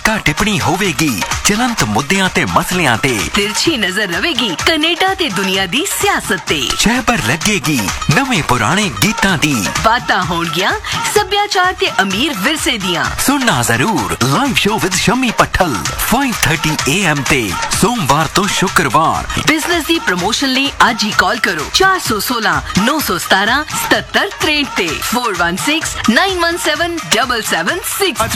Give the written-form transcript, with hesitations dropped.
ਟੀਕਾ ਟਿੱਪਣੀ ਹੋਵੇਗੀ ਚਲੰਤ ਮੁੱਦਿਆਂ ਤੇ ਮਸਲਿਆਂ ਤੇ। तिरछी नजर रहेगी कनेडा ते दुनिया दी सियासत ते। ਛਹਿਬਰ ਲੱਗੇਗੀ ਨਵੇਂ ਪੁਰਾਣੇ ਗੀਤਾਂ ਦੀ। बातां होणगियां सभ्याचार ते अमीर विरसे दियां। सुनना जरूर live show with Shammi Pattal 5:30 AM ते सोमवार तो शुक्रवार। बिजनेस दी प्रमोशन ਲਈ ਅੱਜ ਹੀ ਕਾਲ ਕਰੋ 416 917 77 63 ਤੇ 4169177776।